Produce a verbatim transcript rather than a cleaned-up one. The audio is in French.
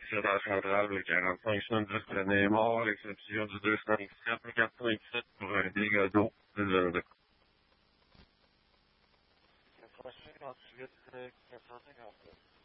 dix-sept à la centrale, le quarante-cinq soixante-dix prenez mort, l'exception du deux cent cinquante-sept, le quatre cent vingt-sept pour un dégât d'eau de zéro deux. quatre cent cinquante-huit, quatre cent cinquante-neuf.